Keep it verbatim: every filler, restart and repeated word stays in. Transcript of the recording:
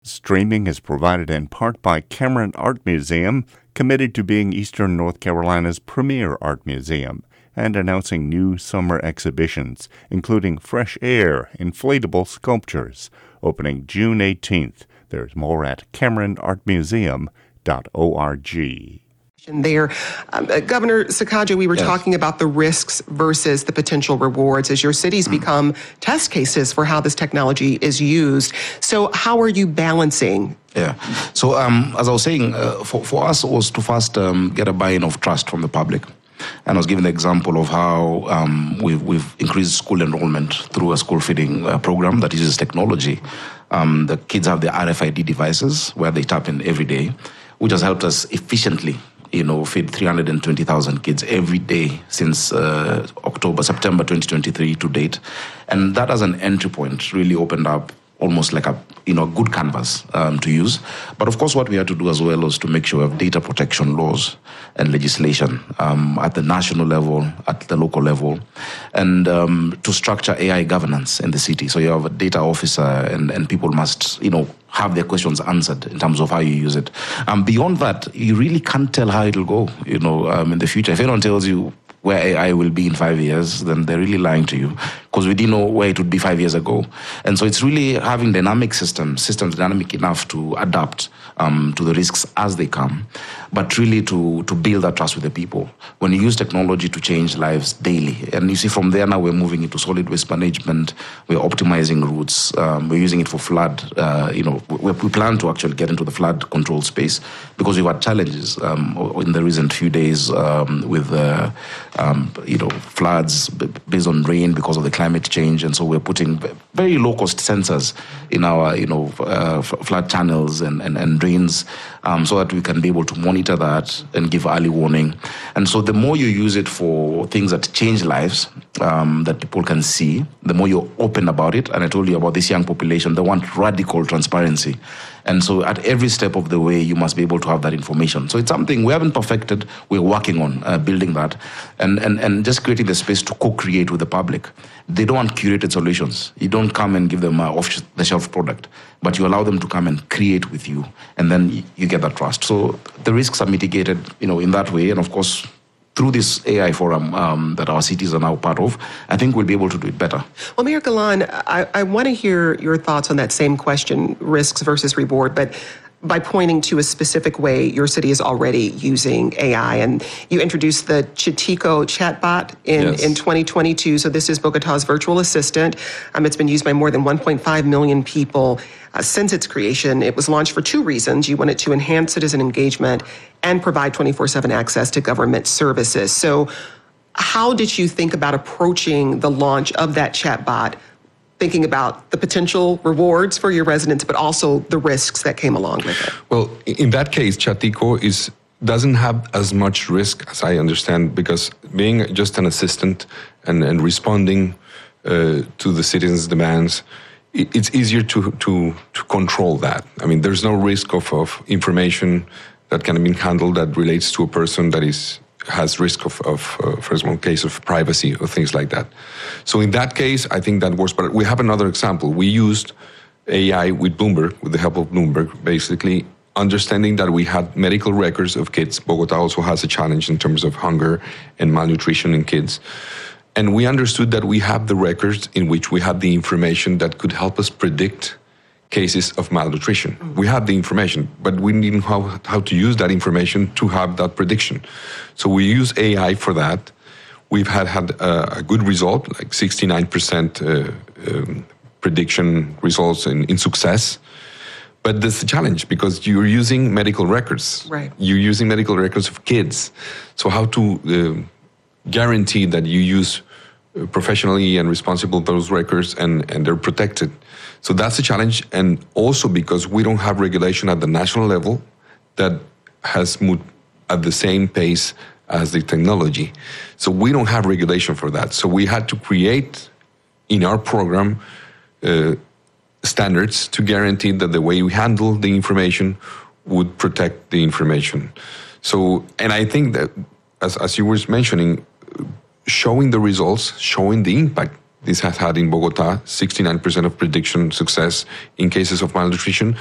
Streaming is provided in part by Cameron Art Museum, committed to being Eastern North Carolina's premier art museum, and announcing new summer exhibitions, including Fresh Air Inflatable Sculptures, opening June eighteenth. There's more at cameron art museum dot org. There, um, uh, Governor Sakaja, we were yes. talking about the risks versus the potential rewards as your cities mm. become test cases for how this technology is used. So how are you balancing? Yeah. So um, as I was saying, uh, for, for us, it was to first um, get a buy-in of trust from the public. And I was giving the example of how um, we've, we've increased school enrollment through a school feeding uh, program that uses technology. Um, the kids have the R F I D devices where they tap in every day, which has helped us efficiently you know, feed three hundred twenty thousand kids every day since uh, October, September twenty twenty-three to date. And that as an entry point really opened up almost like a, you know, good canvas um, to use. But of course, what we had to do as well was to make sure we have data protection laws and legislation um, at the national level, at the local level, and um, to structure A I governance in the city. So you have a data officer and, and people must, you know, have their questions answered in terms of how you use it. Um, beyond that, you really can't tell how it'll go, you know, um, in the future. If anyone tells you where A I will be in five years, then they're really lying to you, because we didn't know where it would be five years ago. And so it's really having dynamic systems, systems dynamic enough to adapt um, to the risks as they come, but really to, to build that trust with the people. When you use technology to change lives daily, and you see from there now we're moving into solid waste management, we're optimizing routes, um, we're using it for flood, uh, you know, we, we plan to actually get into the flood control space, because we've had challenges um, in the recent few days um, with uh, Um, you know, floods based on rain because of the climate change, and so we're putting very low-cost sensors in our, you know, uh, flood channels and, and, and drains, um, so that we can be able to monitor that and give early warning. And so the more you use it for things that change lives, um, that people can see, the more you're open about it. And I told you about this young population, they want radical transparency. And so at every step of the way, you must be able to have that information. So it's something we haven't perfected. We're working on uh, building that and, and, and just creating the space to co-create with the public. They don't want curated solutions. You don't come and give them an off-the-shelf product, but you allow them to come and create with you, and then you get that trust. So the risks are mitigated, you know, in that way. And of course, through this A I forum um, that our cities are now part of, I think we'll be able to do it better. Well, Mayor Galan, I, I want to hear your thoughts on that same question, risks versus reward, but by pointing to a specific way your city is already using A I. And you introduced the Chitico chatbot in, yes. in twenty twenty-two. So this is Bogota's virtual assistant. Um, it's been used by more than one point five million people uh, since its creation. It was launched for two reasons. You wanted to enhance citizen engagement and provide twenty-four seven access to government services. So how did you think about approaching the launch of that chatbot, thinking about the potential rewards for your residents, but also the risks that came along with it? Well, in that case, Chatico is doesn't have as much risk as I understand, because being just an assistant and, and responding uh, to the citizens' demands, it, it's easier to, to, to control that. I mean, there's no risk of, of information that can be handled that relates to a person that is has risk of, of uh, for example, case of privacy or things like that. So in that case, I think that works. But we have another example. We used A I with Bloomberg, with the help of Bloomberg, basically understanding that we had medical records of kids. Bogota also has a challenge in terms of hunger and malnutrition in kids. And we understood that we have the records in which we had the information that could help us predict cases of malnutrition. We had the information, but we didn't know how, how to use that information to have that prediction. So we use A I for that. We've had, had a, a good result, like sixty-nine percent uh, um, prediction results in, in success. But that's a challenge, because you're using medical records. Right. You're using medical records of kids. So how to uh, guarantee that you use professionally and responsible those records and, and they're protected. So that's a challenge. And also because we don't have regulation at the national level that has moved at the same pace as the technology. So we don't have regulation for that. So we had to create in our program uh, standards to guarantee that the way we handle the information would protect the information. So, and I think that, as, as you were mentioning, showing the results, showing the impact this has had in Bogota, sixty-nine percent of prediction success in cases of malnutrition,